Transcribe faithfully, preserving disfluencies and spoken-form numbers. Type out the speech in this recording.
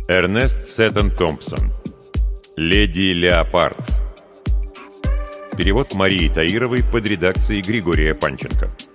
Эрнест Сеттон Томпсон. «Леди Леопард». Перевод Марии Таировой под редакцией Григория Панченко.